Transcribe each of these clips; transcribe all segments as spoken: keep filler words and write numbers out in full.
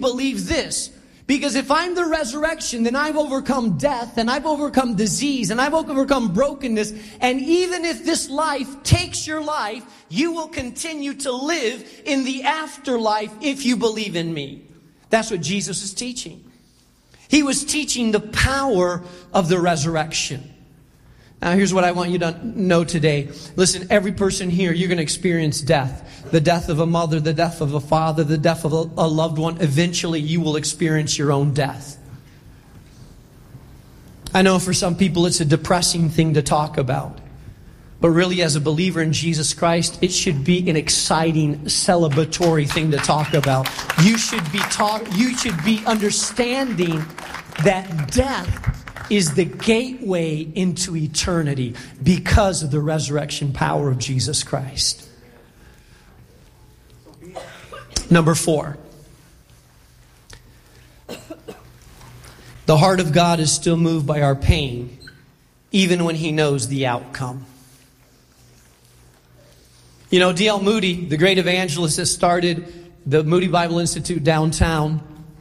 believe this. Because if I'm the resurrection, then I've overcome death, and I've overcome disease, and I've overcome brokenness. And even if this life takes your life, you will continue to live in the afterlife if you believe in me. That's what Jesus is teaching. He was teaching the power of the resurrection. Now, here's what I want you to know today. Listen, every person here, you're going to experience death. The death of a mother, the death of a father, the death of a, a loved one. Eventually, you will experience your own death. I know for some people, it's a depressing thing to talk about. But really, as a believer in Jesus Christ, it should be an exciting, celebratory thing to talk about. You should be talk, you should be understanding that death is the gateway into eternity because of the resurrection power of Jesus Christ. Number four. The heart of God is still moved by our pain, even when He knows the outcome. You know, D L Moody, the great evangelist that started the Moody Bible Institute downtown,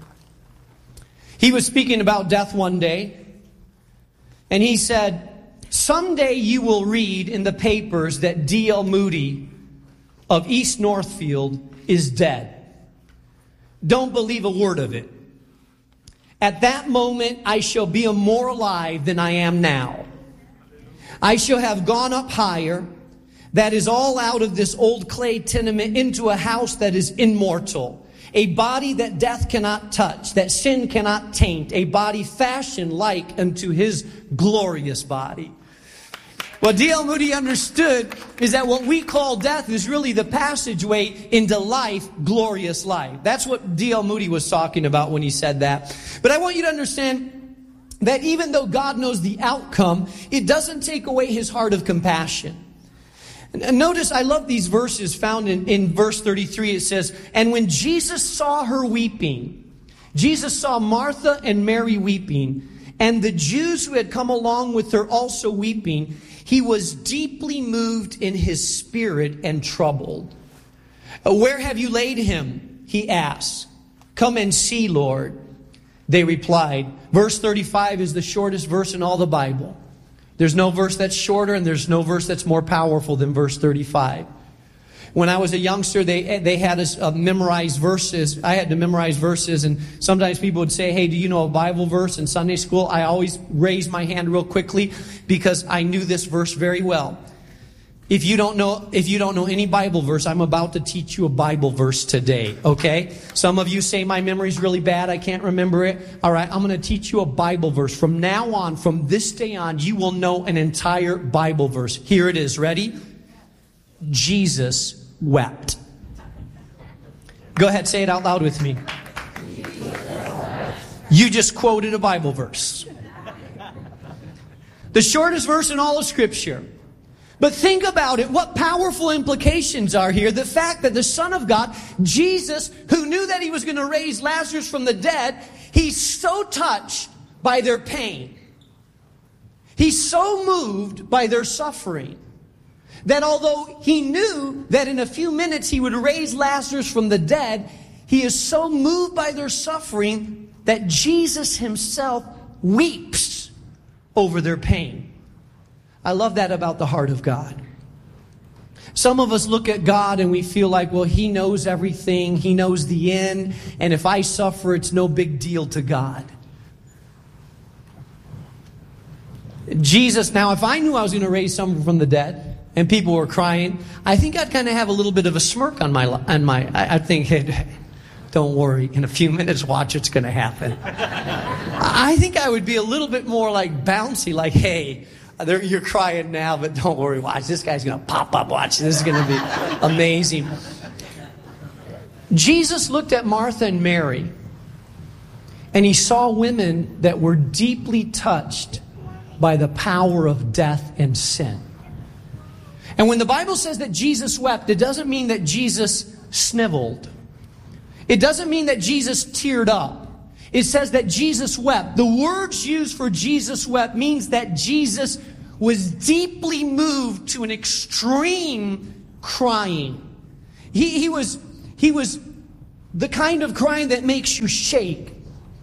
he was speaking about death one day. And he said, someday you will read in the papers that D L Moody of East Northfield is dead. Don't believe a word of it. At that moment, I shall be more alive than I am now. I shall have gone up higher. That is all out of this old clay tenement into a house that is immortal. A body that death cannot touch, that sin cannot taint. A body fashioned like unto His glorious body. What D L Moody understood is that what we call death is really the passageway into life, glorious life. That's what D L Moody was talking about when he said that. But I want you to understand that even though God knows the outcome, it doesn't take away His heart of compassion. And notice, I love these verses found in, in verse thirty-three. It says, and when Jesus saw her weeping, Jesus saw Martha and Mary weeping, and the Jews who had come along with her also weeping, He was deeply moved in His spirit and troubled. Where have you laid Him? He asked. Come and see, Lord. They replied. Verse thirty-five is the shortest verse in all the Bible. There's no verse that's shorter, and there's no verse that's more powerful than verse thirty-five. When I was a youngster, they they had us uh, memorize verses. I had to memorize verses, and sometimes people would say, hey, do you know a Bible verse in Sunday school? I always raised my hand real quickly because I knew this verse very well. If you don't know, if you don't know any Bible verse, I'm about to teach you a Bible verse today, okay? Some of you say my memory's really bad, I can't remember it. All right, I'm going to teach you a Bible verse. From now on, from this day on, you will know an entire Bible verse. Here it is. Ready? Jesus wept. Go ahead, say it out loud with me. You just quoted a Bible verse. The shortest verse in all of Scripture. But think about it. What powerful implications are here. The fact that the Son of God, Jesus, who knew that He was going to raise Lazarus from the dead, He's so touched by their pain. He's so moved by their suffering that although He knew that in a few minutes He would raise Lazarus from the dead, He is so moved by their suffering that Jesus Himself weeps over their pain. I love that about the heart of God. Some of us look at God and we feel like, well, He knows everything. He knows the end. And if I suffer, it's no big deal to God. Jesus, now, if I knew I was going to raise someone from the dead and people were crying, I think I'd kind of have a little bit of a smirk on my, on my, I'd think, hey, don't worry, in a few minutes, watch, it's going to happen. I think I would be a little bit more like bouncy, like, hey, you're crying now, but don't worry, watch. This guy's going to pop up, watch. This is going to be amazing. Jesus looked at Martha and Mary, and He saw women that were deeply touched by the power of death and sin. And when the Bible says that Jesus wept, it doesn't mean that Jesus sniveled. It doesn't mean that Jesus teared up. It says that Jesus wept. The words used for Jesus wept means that Jesus was deeply moved to an extreme crying. He, he was, he was the kind of crying that makes you shake.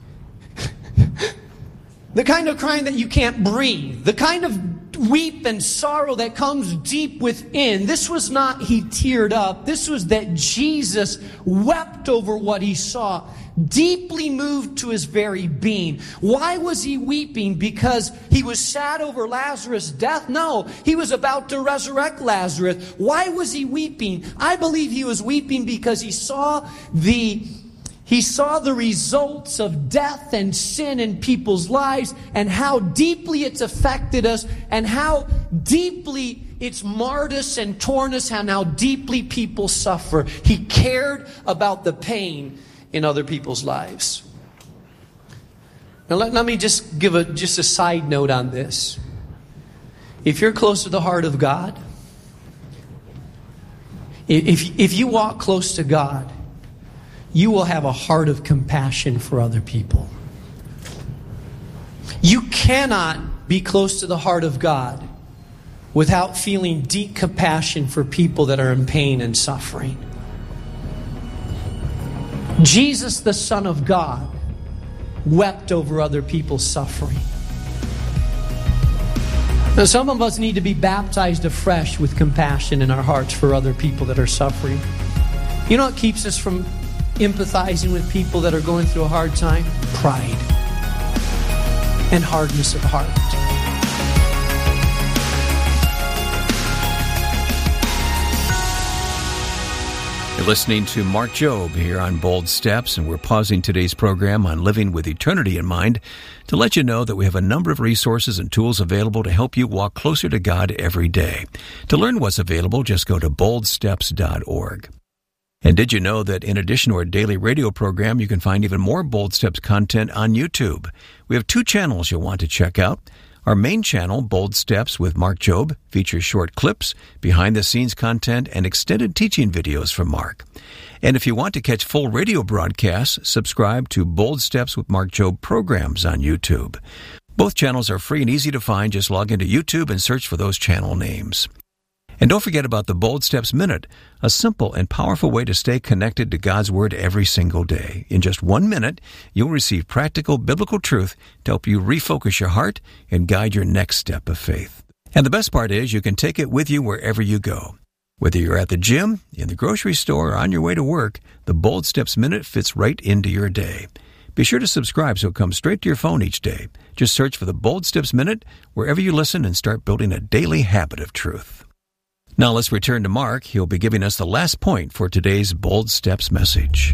The kind of crying that you can't breathe. The kind of weep and sorrow that comes deep within. This was not he teared up. This was that Jesus wept over what he saw, deeply moved to his very being. Why was he weeping? Because he was sad over Lazarus' death? No, he was about to resurrect Lazarus. Why was he weeping? I believe he was weeping because he saw the He saw the results of death and sin in people's lives and how deeply it's affected us and how deeply it's marred us and torn us and how deeply people suffer. He cared about the pain in other people's lives. Now let, let me just give a just a side note on this. If you're close to the heart of God, if, if you walk close to God, you will have a heart of compassion for other people. You cannot be close to the heart of God without feeling deep compassion for people that are in pain and suffering. Jesus, the Son of God, wept over other people's suffering. Now, some of us need to be baptized afresh with compassion in our hearts for other people that are suffering. You know what keeps us from empathizing with people that are going through a hard time? Pride and hardness of heart. You're listening to Mark Jobe here on Bold Steps, and we're pausing today's program on living with eternity in mind to let you know that we have a number of resources and tools available to help you walk closer to God every day. To learn what's available, just go to bold steps dot org. And did you know that in addition to our daily radio program, you can find even more Bold Steps content on YouTube? We have two channels you'll want to check out. Our main channel, Bold Steps with Mark Jobe, features short clips, behind-the-scenes content, and extended teaching videos from Mark. And if you want to catch full radio broadcasts, subscribe to Bold Steps with Mark Jobe programs on YouTube. Both channels are free and easy to find. Just log into YouTube and search for those channel names. And don't forget about the Bold Steps Minute, a simple and powerful way to stay connected to God's Word every single day. In just one minute, you'll receive practical biblical truth to help you refocus your heart and guide your next step of faith. And the best part is you can take it with you wherever you go. Whether you're at the gym, in the grocery store, or on your way to work, the Bold Steps Minute fits right into your day. Be sure to subscribe so it comes straight to your phone each day. Just search for the Bold Steps Minute wherever you listen and start building a daily habit of truth. Now let's return to Mark. He'll be giving us the last point for today's Bold Steps message.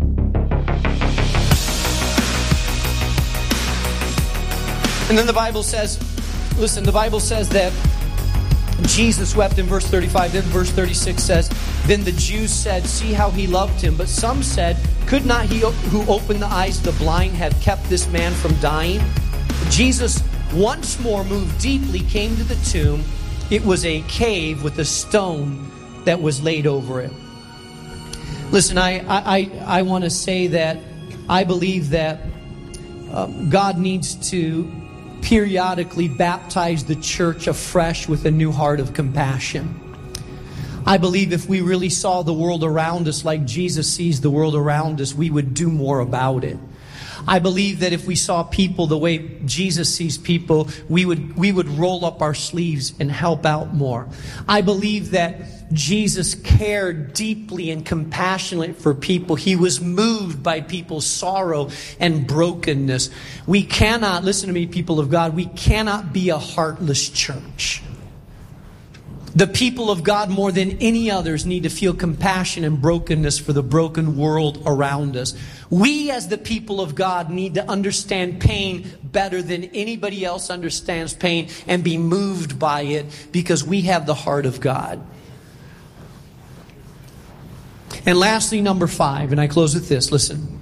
And then the Bible says, listen, the Bible says that Jesus wept in verse thirty-five. Then verse thirty-six says, then the Jews said, see how he loved him. But some said, could not he who opened the eyes of the blind have kept this man from dying? Jesus, once more moved deeply, came to the tomb. It was a cave with a stone that was laid over it. Listen, I I, I want to say that I believe that uh, God needs to periodically baptize the church afresh with a new heart of compassion. I believe if we really saw the world around us like Jesus sees the world around us, we would do more about it. I believe that if we saw people the way Jesus sees people, we would we would roll up our sleeves and help out more. I believe that Jesus cared deeply and compassionately for people. He was moved by people's sorrow and brokenness. We cannot, listen to me, people of God, we cannot be a heartless church. The people of God, more than any others, need to feel compassion and brokenness for the broken world around us. We, as the people of God, need to understand pain better than anybody else understands pain and be moved by it because we have the heart of God. And lastly, number five, and I close with this, listen.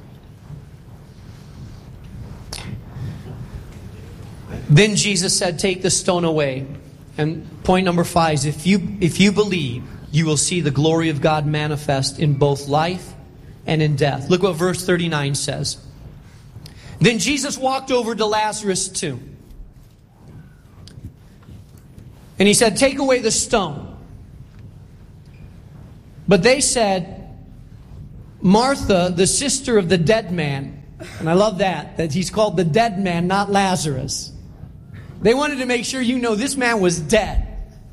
Then Jesus said, take the stone away. And point number five is if you if you believe, you will see the glory of God manifest in both life and in death. Look what verse thirty-nine says. Then Jesus walked over to Lazarus' tomb. And he said, take away the stone. But they said, Martha, the sister of the dead man, and I love that, that he's called the dead man, not Lazarus. They wanted to make sure you know this man was dead.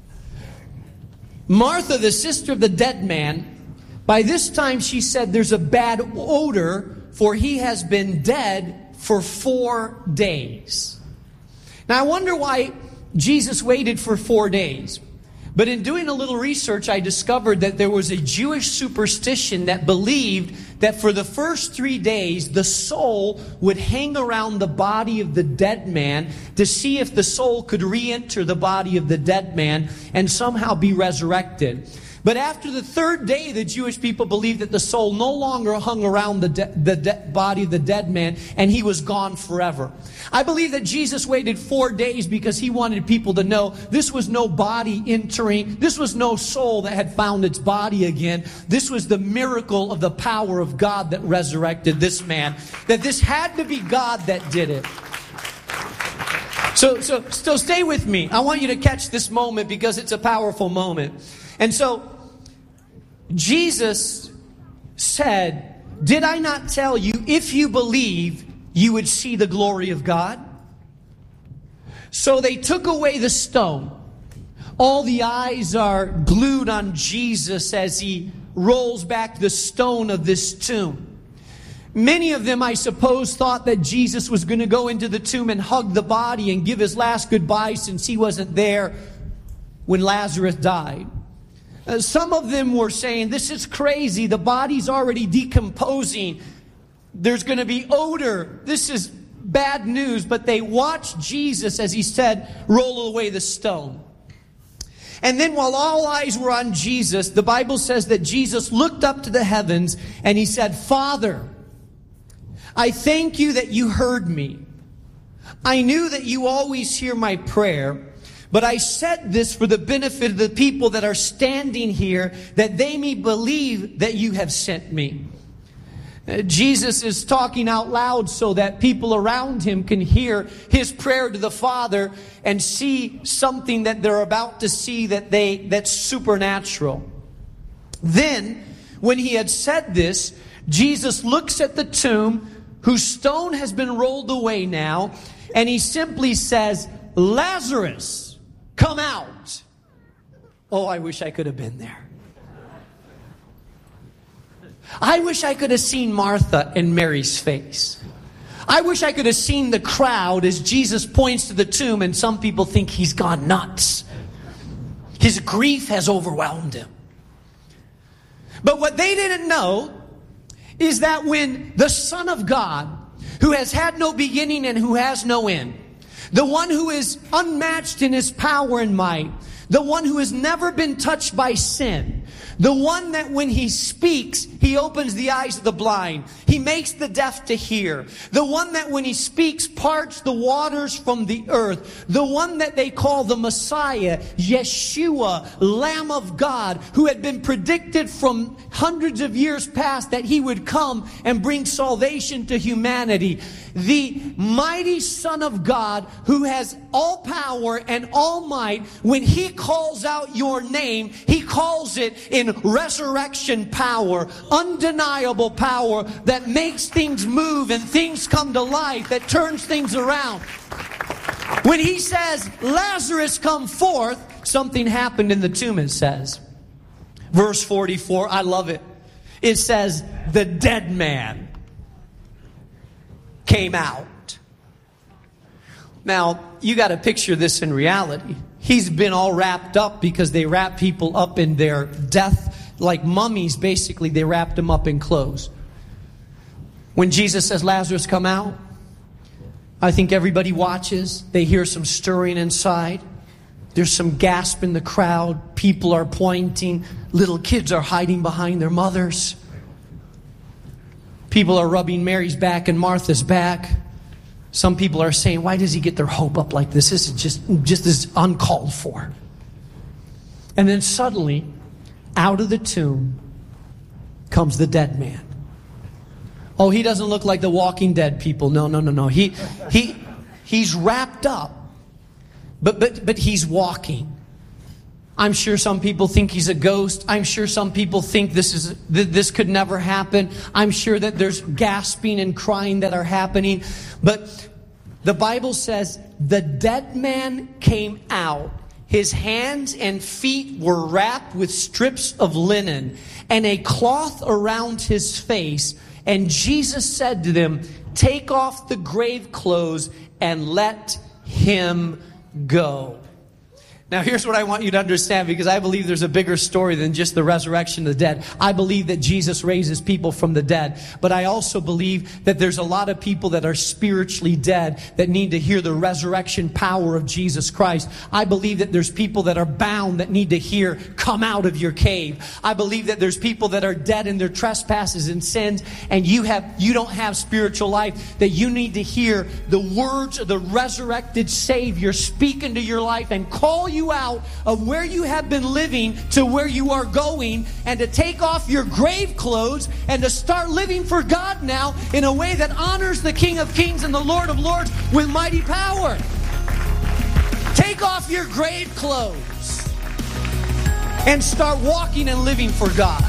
Martha, the sister of the dead man, by this time she said there's a bad odor, for he has been dead for four days. Now I wonder why Jesus waited for four days. But in doing a little research, I discovered that there was a Jewish superstition that believed that for the first three days, the soul would hang around the body of the dead man to see if the soul could re-enter the body of the dead man and somehow be resurrected. But after the third day, the Jewish people believed that the soul no longer hung around the, de- the de- body of the dead man, and he was gone forever. I believe that Jesus waited four days because he wanted people to know this was no body entering, this was no soul that had found its body again. This was the miracle of the power of God that resurrected this man. That this had to be God that did it. So, so, so stay with me. I want you to catch this moment because it's a powerful moment. And so, Jesus said, did I not tell you, if you believe, you would see the glory of God? So they took away the stone. All the eyes are glued on Jesus as he rolls back the stone of this tomb. Many of them, I suppose, thought that Jesus was going to go into the tomb and hug the body and give his last goodbye since he wasn't there when Lazarus died. Uh, some of them were saying, this is crazy. The body's already decomposing. There's going to be odor. This is bad news. But they watched Jesus, as he said, roll away the stone. And then while all eyes were on Jesus, the Bible says that Jesus looked up to the heavens and he said, Father, I thank you that you heard me. I knew that you always hear my prayer. But I said this for the benefit of the people that are standing here, that they may believe that you have sent me. Uh, Jesus is talking out loud so that people around him can hear his prayer to the Father and see something that they're about to see that they that's supernatural. Then, when he had said this, Jesus looks at the tomb, whose stone has been rolled away now, and he simply says, Lazarus, come out. Oh, I wish I could have been there. I wish I could have seen Martha and Mary's face. I wish I could have seen the crowd as Jesus points to the tomb, and some people think he's gone nuts. His grief has overwhelmed him. But what they didn't know is that when the Son of God, who has had no beginning and who has no end, the one who is unmatched in his power and might, the one who has never been touched by sin, the one that when he speaks, he opens the eyes of the blind, he makes the deaf to hear, the one that when he speaks parts the waters from the earth, the one that they call the Messiah, Yeshua, Lamb of God, who had been predicted from hundreds of years past that he would come and bring salvation to humanity. The mighty Son of God, who has all power and all might, when he calls out your name, he calls it in resurrection power, undeniable power that makes things move and things come to life, that turns things around. When he says, Lazarus, come forth, something happened in the tomb, it says. Verse forty-four, I love it. It says, the dead man came out. Now, you got to picture this in reality. He's been all wrapped up because they wrap people up in their death, like mummies, basically. They wrapped them up in clothes. When Jesus says, Lazarus, come out, I think everybody watches. They hear some stirring inside. There's some gasp in the crowd. People are pointing. Little kids are hiding behind their mothers. People are rubbing Mary's back and Martha's back. Some people are saying, why does he get their hope up like this? This is just, just as uncalled for. And then suddenly, out of the tomb comes the dead man. Oh, he doesn't look like the Walking Dead people. No, no, no, no. He, he, he's wrapped up, but, but, but he's walking. I'm sure some people think he's a ghost. I'm sure some people think this is th- this could never happen. I'm sure that there's gasping and crying that are happening. But the Bible says the dead man came out. His hands and feet were wrapped with strips of linen and a cloth around his face. And Jesus said to them, "Take off the grave clothes and let him go." Now, here's what I want you to understand, because I believe there's a bigger story than just the resurrection of the dead. I believe that Jesus raises people from the dead. But I also believe that there's a lot of people that are spiritually dead that need to hear the resurrection power of Jesus Christ. I believe that there's people that are bound that need to hear, "Come out of your cave." I believe that there's people that are dead in their trespasses and sins, and you have you don't have spiritual life, that you need to hear the words of the resurrected Savior speak into your life and call you out of where you have been living to where you are going, and to take off your grave clothes and to start living for God now in a way that honors the King of Kings and the Lord of Lords with mighty power. Take off your grave clothes and start walking and living for God.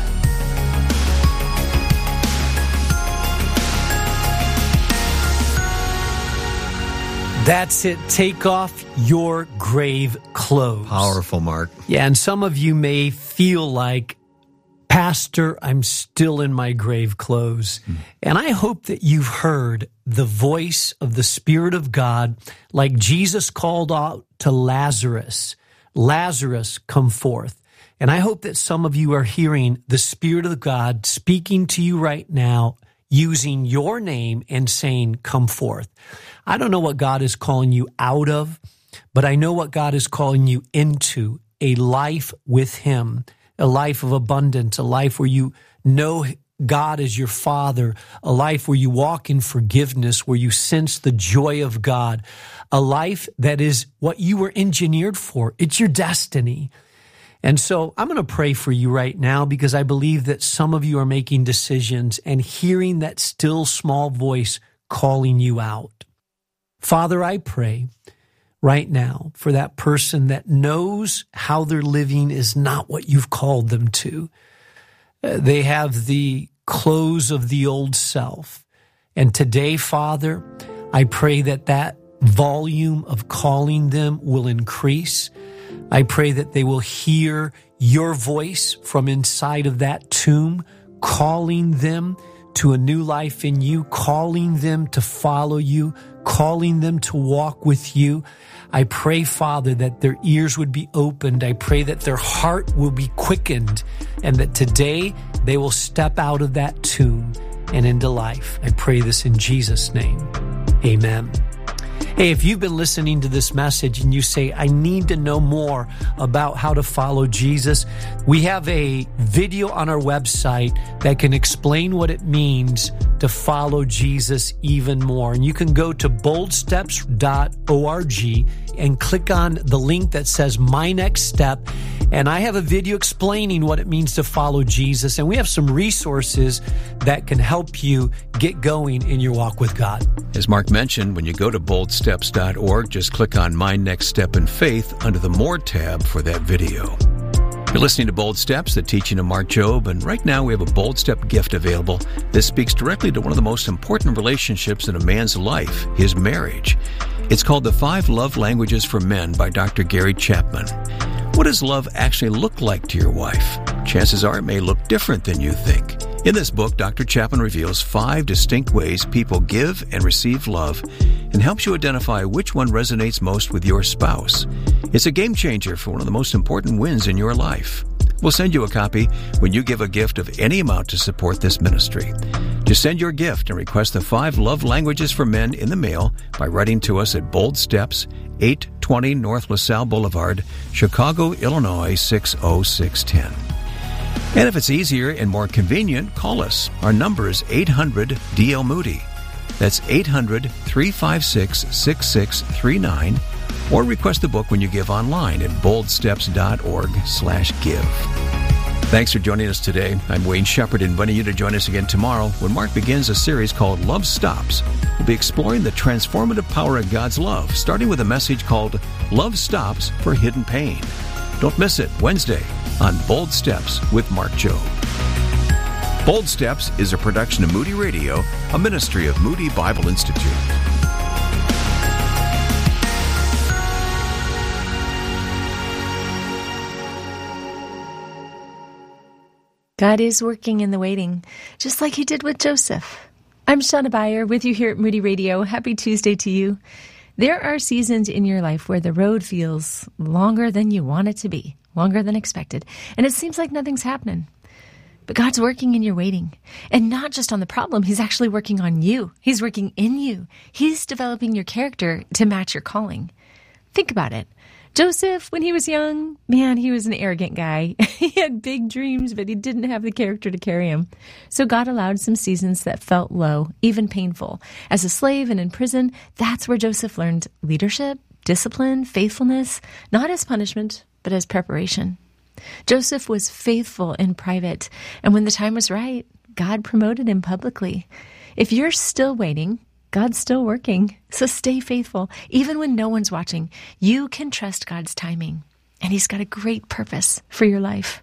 That's it. Take off your grave clothes. Powerful, Mark. Yeah, and some of you may feel like, "Pastor, I'm still in my grave clothes." Mm. And I hope that you've heard the voice of the Spirit of God, like Jesus called out to Lazarus, "Lazarus, come forth." And I hope that some of you are hearing the Spirit of God speaking to you right now, using your name and saying, "Come forth." I don't know what God is calling you out of, but I know what God is calling you into, a life with Him, a life of abundance, a life where you know God as your Father, a life where you walk in forgiveness, where you sense the joy of God, a life that is what you were engineered for. It's your destiny. And so I'm going to pray for you right now, because I believe that some of you are making decisions and hearing that still small voice calling you out. Father, I pray right now for that person that knows how they're living is not what you've called them to. Uh, they have the clothes of the old self. And today, Father, I pray that that volume of calling them will increase. I pray that they will hear your voice from inside of that tomb, calling them to a new life in you, calling them to follow you, calling them to walk with you. I pray, Father, that their ears would be opened. I pray that their heart will be quickened, and that today they will step out of that tomb and into life. I pray this in Jesus' name. Amen. Hey, if you've been listening to this message and you say, "I need to know more about how to follow Jesus," we have a video on our website that can explain what it means to follow Jesus even more. And you can go to bold steps dot org and click on the link that says My Next Step. And I have a video explaining what it means to follow Jesus. And we have some resources that can help you get going in your walk with God. As Mark mentioned, when you go to bold steps dot org, just click on My Next Step in Faith under the More tab for that video. You're listening to Bold Steps, the teaching of Mark Jobe, and right now we have a Bold Step gift available. This speaks directly to one of the most important relationships in a man's life, his marriage. It's called The Five Love Languages for Men by Doctor Gary Chapman. What does love actually look like to your wife? Chances are it may look different than you think. In this book, Doctor Chapman reveals five distinct ways people give and receive love and helps you identify which one resonates most with your spouse. It's a game changer for one of the most important wins in your life. We'll send you a copy when you give a gift of any amount to support this ministry. Just send your gift and request the five love languages for men in the mail by writing to us at Bold Steps, eight twenty North LaSalle Boulevard, Chicago, Illinois, six oh six one oh. And if it's easier and more convenient, call us. Our number is eight hundred D L Moody. That's eight hundred, three five six, six six three nine. Or request the book when you give online at bold steps dot org slash give. Thanks for joining us today. I'm Wayne Shepherd, inviting you to join us again tomorrow when Mark begins a series called Love Stops. We'll be exploring the transformative power of God's love, starting with a message called Love Stops for Hidden Pain. Don't miss it Wednesday on Bold Steps with Mark Jobe. Bold Steps is a production of Moody Radio, a ministry of Moody Bible Institute. God is working in the waiting, just like he did with Joseph. I'm Shauna Beyer with you here at Moody Radio. Happy Tuesday to you. There are seasons in your life where the road feels longer than you want it to be, longer than expected, and it seems like nothing's happening. But God's working in your waiting, and not just on the problem. He's actually working on you. He's working in you. He's developing your character to match your calling. Think about it. Joseph, when he was young, man, he was an arrogant guy. He had big dreams, but he didn't have the character to carry him. So God allowed some seasons that felt low, even painful. As a slave and in prison, that's where Joseph learned leadership, discipline, faithfulness, not as punishment, but as preparation. Joseph was faithful in private, and when the time was right, God promoted him publicly. If you're still waiting, God's still working, so stay faithful. Even when no one's watching, you can trust God's timing, and he's got a great purpose for your life.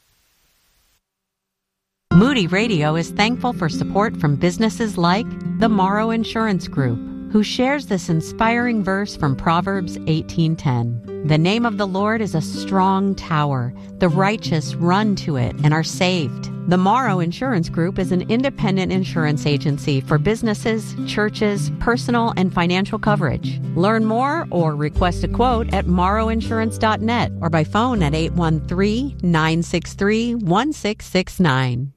Moody Radio is thankful for support from businesses like the Morrow Insurance Group, who shares this inspiring verse from Proverbs eighteen ten. The name of the Lord is a strong tower. The righteous run to it and are saved. The Morrow Insurance Group is an independent insurance agency for businesses, churches, personal and financial coverage. Learn more or request a quote at morrow insurance dot net or by phone at eight one three, nine six three, one six six nine.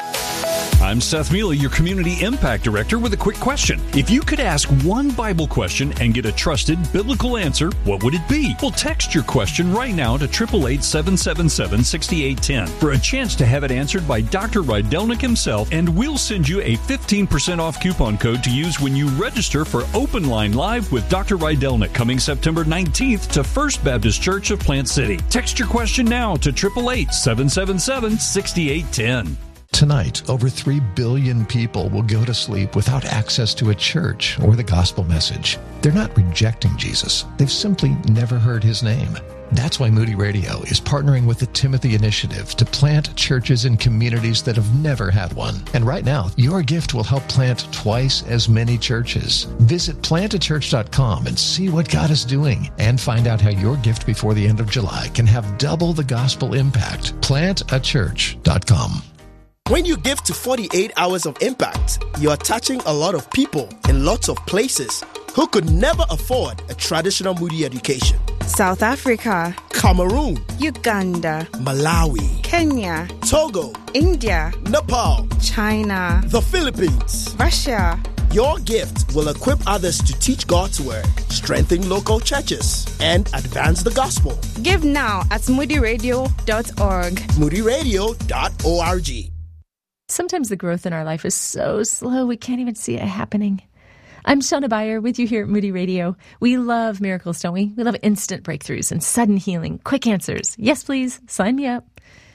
I'm Seth Mealy, your Community Impact Director, with a quick question. If you could ask one Bible question and get a trusted biblical answer, what would it be? Well, text your question right now to eight eight eight, seven seven seven, six eight one zero for a chance to have it answered by Doctor Rydelnik himself, and we'll send you a fifteen percent off coupon code to use when you register for Open Line Live with Doctor Rydelnik coming September nineteenth to First Baptist Church of Plant City. Text your question now to eight eight eight, seven seven seven, six eight one zero. Tonight, over three billion people will go to sleep without access to a church or the gospel message. They're not rejecting Jesus. They've simply never heard his name. That's why Moody Radio is partnering with the Timothy Initiative to plant churches in communities that have never had one. And right now, your gift will help plant twice as many churches. Visit plant a church dot com and see what God is doing, and find out how your gift before the end of July can have double the gospel impact. plant a church dot com. When you give to forty-eight hours of impact, you are touching a lot of people in lots of places who could never afford a traditional Moody education. South Africa, Cameroon, Uganda, Malawi, Kenya, Togo, India, Nepal, China, the Philippines, Russia. Your gift will equip others to teach God's word, strengthen local churches, and advance the gospel. Give now at moody radio dot org. moody radio dot org. Sometimes the growth in our life is so slow we can't even see it happening. I'm Shauna Beyer with you here at Moody Radio. We love miracles, don't we? We love instant breakthroughs and sudden healing, quick answers. Yes, please, sign me up.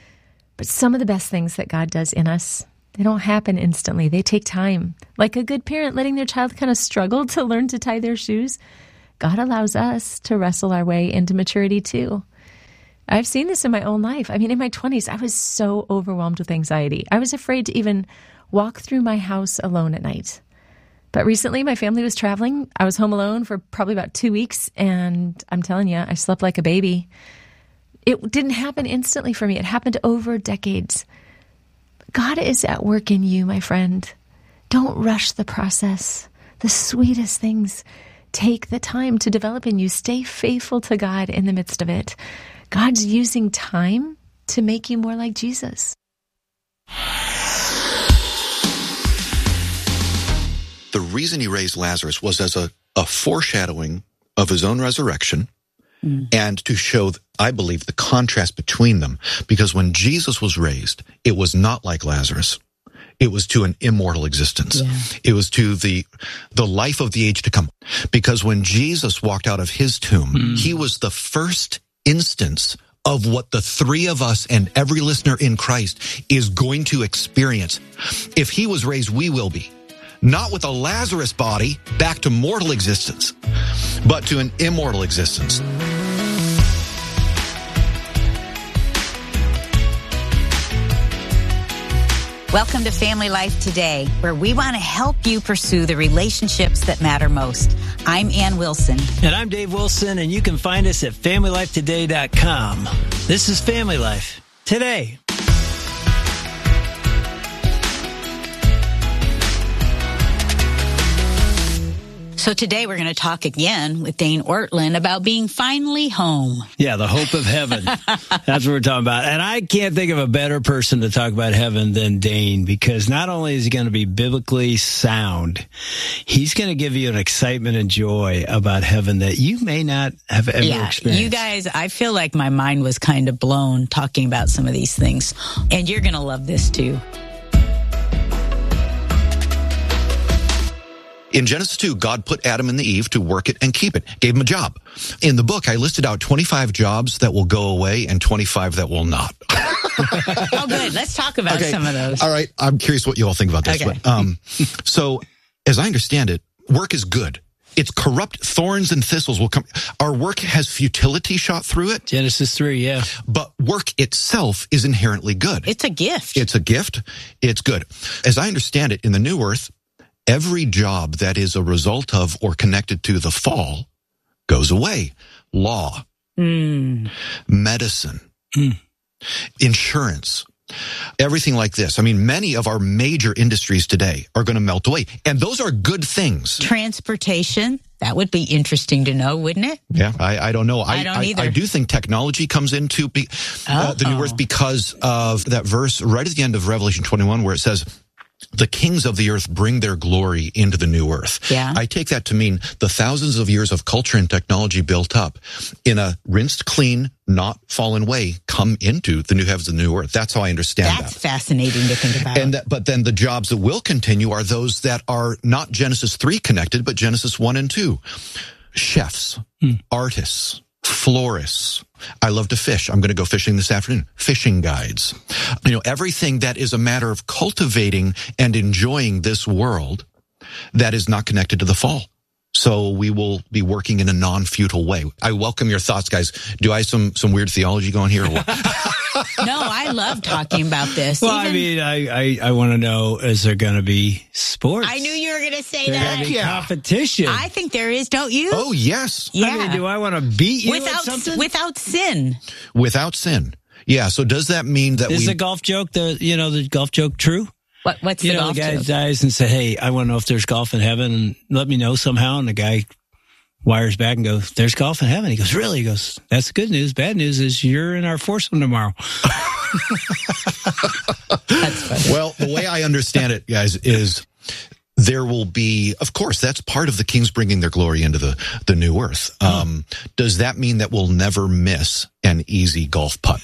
But some of the best things that God does in us, they don't happen instantly. They take time. Like a good parent letting their child kind of struggle to learn to tie their shoes, God allows us to wrestle our way into maturity too. I've seen this in my own life. I mean, in my twenties, I was so overwhelmed with anxiety. I was afraid to even walk through my house alone at night. But recently, my family was traveling. I was home alone for probably about two weeks, and I'm telling you, I slept like a baby. It didn't happen instantly for me. It happened over decades. God is at work in you, my friend. Don't rush the process. The sweetest things take the time to develop in you. Stay faithful to God in the midst of it. God's using time to make you more like Jesus. The reason he raised Lazarus was as a, a foreshadowing of his own resurrection, mm. and to show, I believe, the contrast between them. Because when Jesus was raised, it was not like Lazarus. It was to an immortal existence. Yeah. It was to the the life of the age to come. Because when Jesus walked out of his tomb, mm. he was the first instance of what the three of us and every listener in Christ is going to experience. If he was raised, we will be. Not with a Lazarus body back to mortal existence, but to an immortal existence. Welcome to Family Life Today, where we want to help you pursue the relationships that matter most. I'm Ann Wilson. And I'm Dave Wilson, and you can find us at family life today dot com. This is Family Life Today. So today we're going to talk again with Dane Ortlund about being finally home. Yeah, the hope of heaven. That's what we're talking about. And I can't think of a better person to talk about heaven than Dane, because not only is he going to be biblically sound, he's going to give you an excitement and joy about heaven that you may not have ever yeah, experienced. You guys, I feel like my mind was kind of blown talking about some of these things. And you're going to love this too. In Genesis two, God put Adam and Eve to work it and keep it, gave them a job. In the book, I listed out twenty-five jobs that will go away and twenty-five that will not. Oh, good. Let's talk about okay. some of those. All right. I'm curious what you all think about this. Okay. But, um, so, as I understand it, work is good. It's corrupt. Thorns and thistles will come. Our work has futility shot through it. Genesis three, yeah. But work itself is inherently good. It's a gift. It's a gift. It's good. As I understand it, in the New Earth, every job that is a result of or connected to the fall goes away. Law, mm. medicine, mm. insurance, everything like this. I mean, many of our major industries today are going to melt away. And those are good things. Transportation, that would be interesting to know, wouldn't it? Yeah, I, I don't know. I, I don't I, either. I do think technology comes into be, uh, the New Earth because of that verse right at the end of Revelation twenty-one where it says, the kings of the earth bring their glory into the new earth. Yeah. I take that to mean the thousands of years of culture and technology built up in a rinsed, clean, not fallen way come into the new heavens and the new earth. That's how I understand That's that. fascinating to think about. And that, but then the jobs that will continue are those that are not Genesis three connected, but Genesis one and two. Chefs, hmm. artists, florists. I love to fish. I'm going to go fishing this afternoon. Fishing guides. You know, everything that is a matter of cultivating and enjoying this world that is not connected to the fall. So we will be working in a non-futile way. I welcome your thoughts, guys. Do I have some, some weird theology going here or what? No, I love talking about this. Well, Even, I mean, I, I, I want to know, is there going to be sports? I knew you were going to say There's that. going to be Yeah. competition. I think there is, don't you? Oh, yes. Yeah. I mean, do I want to beat you without, at something? without sin. Without sin. Yeah. So does that mean that Is we... the golf joke, the you know, the golf joke true? What, what's You the know, golf the guy joke? dies and say, hey, I want to know if there's golf in heaven and let me know somehow. And the guy wires back and goes, there's golf in heaven. He goes, really? He goes, that's the good news. Bad news is you're in our foursome tomorrow. That's funny. Well, the way I understand it, guys, is there will be, of course, that's part of the kings bringing their glory into the, the new earth. Um, does that mean that we'll never miss an easy golf putt?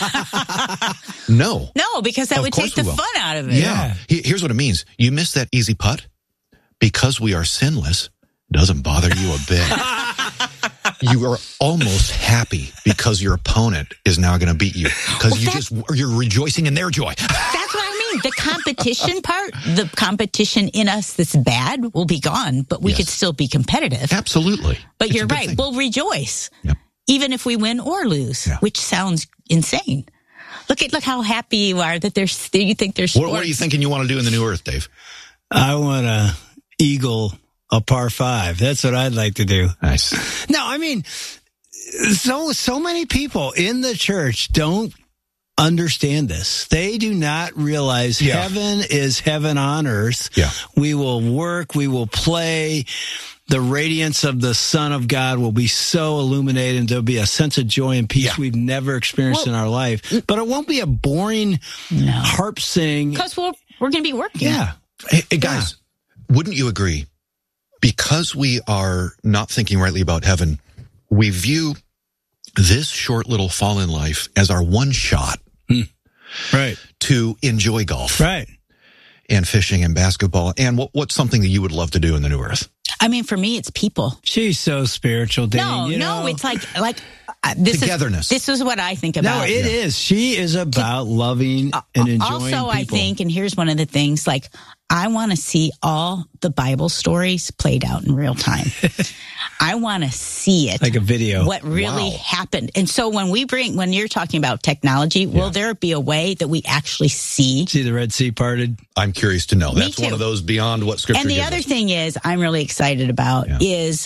No. No, because that Of would course take the we will. fun out of it. Yeah. He- Here's what it means. You miss that easy putt because we are sinless. Doesn't bother you a bit. You are almost happy because your opponent is now going to beat you because Well, you that's- just you're rejoicing in their joy. That's what I mean. The competition part, the competition in us that's bad will be gone, but we Yes. could still be competitive. Absolutely. But It's a you're good right. thing. We'll rejoice, Yep. even if we win or lose, Yeah. which sounds insane. Look at look how happy you are that there's. You think there's. What, what are sports. you thinking you want to do in the new earth, Dave? I want to eagle a par five. That's what I'd like to do. Nice. No, I mean, so so many people in the church don't understand this. They do not realize Yeah. heaven is heaven on earth. Yeah. We will work, we will play. The radiance of the Son of God will be so illuminated, and there'll be a sense of joy and peace Yeah. we've never experienced Well, in our life. But it won't be a boring No. harp sing. Because we're we're going to be working. Yeah. Hey, hey, guys, wouldn't you agree? Because we are not thinking rightly about heaven, we view this short little fallen life as our one shot Right. to enjoy golf Right. and fishing and basketball. And what, what's something that you would love to do in the new earth? I mean, for me, it's people. She's so spiritual, Dane. No, you no, know? it's like like uh, this Togetherness. Is, this is what I think No, about. it is. She is about loving and enjoying Also, I people. think, and here's one of the things: like, I want to see all the Bible stories played out in real time. I want to see it. Like a video. What really Wow. happened. And so when we bring, when you're talking about technology, yeah. will there be a way that we actually see? See the Red Sea parted? I'm curious to know. Me That's too. one of those beyond what Scripture And the gives other us. thing is, I'm really excited about Yeah. is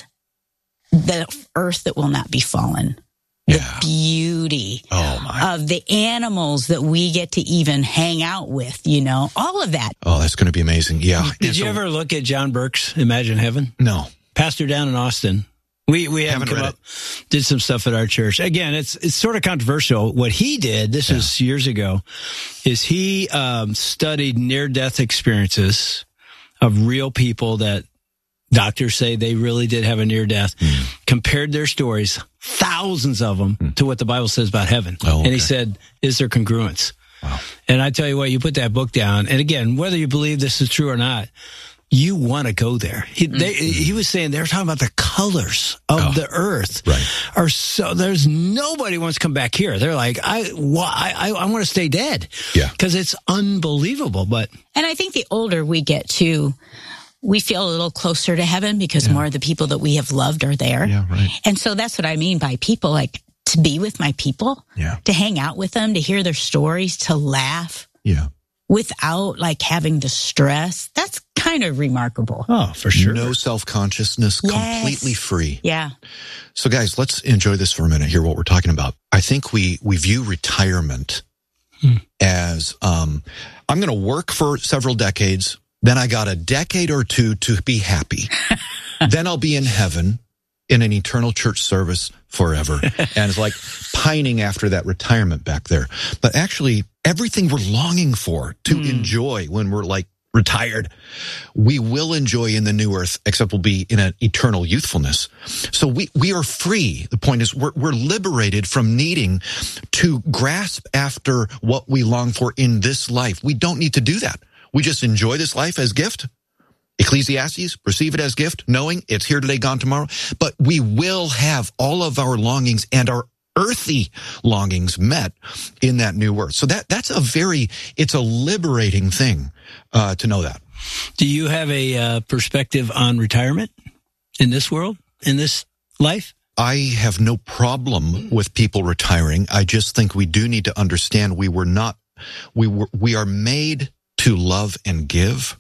the earth that will not be fallen. The Yeah. beauty Oh, my. of the animals that we get to even hang out with, you know, all of that. Oh, that's going to be amazing. Yeah. Did And you so- ever look at John Burke's Imagine Heaven? No. Pastor down in Austin. We we haven't, Haven't come read up, did some stuff at our church. Again, it's it's sort of controversial. What he did, this Yeah. is years ago, is he um, studied near-death experiences of real people that doctors say they really did have a near-death, mm. compared their stories, thousands of them, mm. to what the Bible says about heaven. Oh, okay. And he said, is there congruence? Wow. And I tell you what, you put that book down, and again, whether you believe this is true or not, you want to go there. He, they, he was saying they were talking about the colors of oh, the earth. Right. Are so there's nobody wants to come back here. They're like, I why I, I want to stay dead. Yeah. Because it's unbelievable. But And I think the older we get to, we feel a little closer to heaven because Yeah. more of the people that we have loved are there. Yeah, right. And so that's what I mean by people, like to be with my people, Yeah. to hang out with them, to hear their stories, to laugh Yeah. without like having the stress. That's kind of remarkable. oh, for sure. No self-consciousness, Yes. completely free. Yeah. So guys, let's enjoy this for a minute, hear what we're talking about. I think we, we view retirement hmm. as, um, I'm going to work for several decades. Then I got a decade or two to be happy. Then I'll be in heaven in an eternal church service forever. And it's like pining after that retirement back there. But actually, everything we're longing for to mm. enjoy when we're like retired, we will enjoy in the new earth, except we'll be in an eternal youthfulness. So we, we are free. The point is we're, we're liberated from needing to grasp after what we long for in this life. We don't need to do that. We just enjoy this life as gift. Ecclesiastes, receive it as gift, knowing it's here today, gone tomorrow. But we will have all of our longings and our earthly longings met in that new earth. So that that's a very, it's a liberating thing uh, to know that. Do you have a uh, perspective on retirement in this world, in this life? I have no problem with people retiring. I just think we do need to understand we were not, we were, we are made to love and give.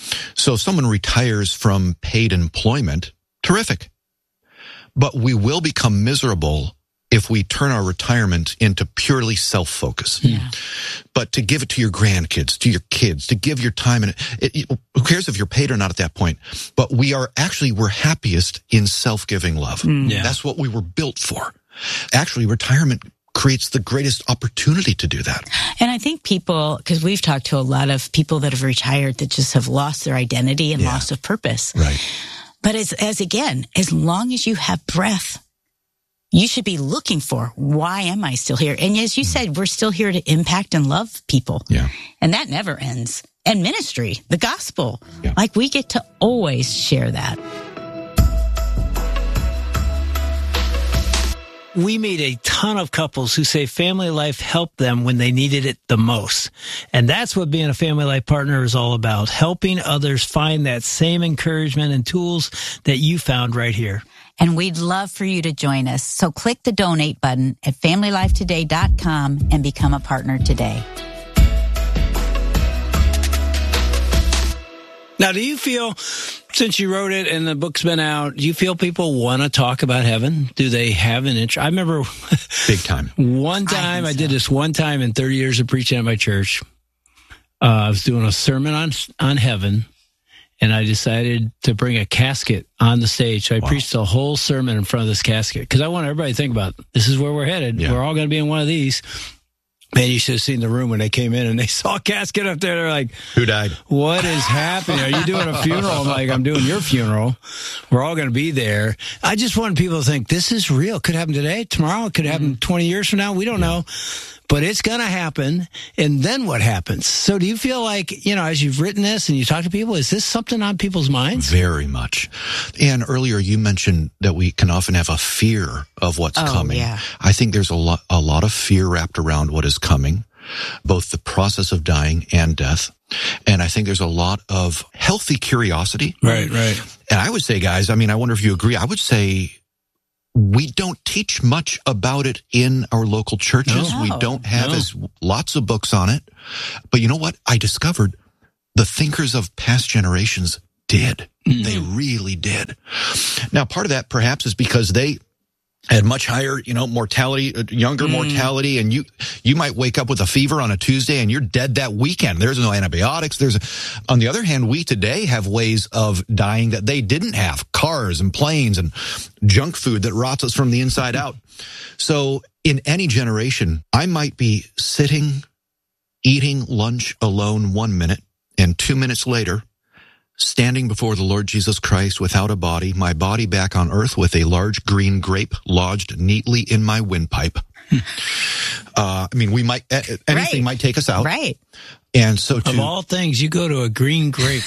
So if someone retires from paid employment, terrific. But we will become miserable if we turn our retirement into purely self-focus. Yeah. But to give it to your grandkids, to your kids, to give your time, and it, it, who cares if you're paid or not at that point? But we are actually, we're happiest in self-giving love. Mm. Yeah. That's what we were built for. Actually, retirement creates the greatest opportunity to do that. And I think people, because we've talked to a lot of people that have retired that just have lost their identity and Yeah. loss of purpose. Right. But as, as again, as long as you have breath, you should be looking for, why am I still here? And as you said, we're still here to impact and love people. Yeah. And that never ends. And ministry, the gospel, Yeah. like we get to always share that. We meet a ton of couples who say family life helped them when they needed it the most. And that's what being a family life partner is all about, helping others find that same encouragement and tools that you found right here. And we'd love for you to join us. So click the donate button at family life today dot com and become a partner today. Now, do you feel, since you wrote it and the book's been out, do you feel people want to talk about heaven? Do they have an interest? I remember Big time. one time, I, I did this one time in thirty years of preaching at my church. Uh, I was doing a sermon on on heaven, and I decided to bring a casket on the stage. So I Wow. preached a whole sermon in front of this casket because I want everybody to think about, this is where we're headed. Yeah. We're all going to be in one of these. Man, you should have seen the room when they came in and they saw a casket up there. They're like, Who died? what is happening? Are you doing a funeral? I'm like, I'm doing your funeral. We're all going to be there. I just want people to think this is real. Could happen today, tomorrow. It could happen twenty years from now. We don't know. But it's going to happen. And then what happens? So do you feel like, you know, as you've written this and you talk to people, is this something on people's minds? Very much. And earlier you mentioned that we can often have a fear of what's Oh, coming. yeah. I think there's a lot, a lot of fear wrapped around what is coming, both the process of dying and death. And I think there's a lot of healthy curiosity. Right, right. And I would say, guys, I mean, I wonder if you agree. I would say we don't teach much about it in our local churches. No. We don't have No. as lots of books on it. But you know what? I discovered the thinkers of past generations did. Mm. They really did. Now, part of that perhaps is because they had much higher, you know, mortality, younger mm. mortality, and you you might wake up with a fever on a Tuesday and you're dead that weekend. There's no antibiotics. There's, a, on the other hand, we today have ways of dying that they didn't have: cars and planes and junk food that rots us from the inside out. So, in any generation, I might be sitting, eating lunch alone one minute, and two minutes later, standing before the Lord Jesus Christ without a body, my body back on earth with a large green grape lodged neatly in my windpipe. uh, I mean, we might, anything right. might take us out. Right. And so to, of all things, you go to a green grape.